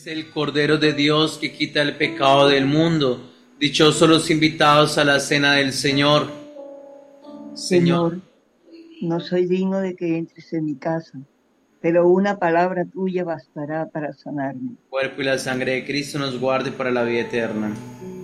el Cordero de Dios que quita el pecado del mundo. Dichosos los invitados a la cena del Señor. Señor, Señor, no soy digno de que entres en mi casa, pero una palabra tuya bastará para sanarme. cuerpo y la sangre de Cristo nos guarde para la vida eterna.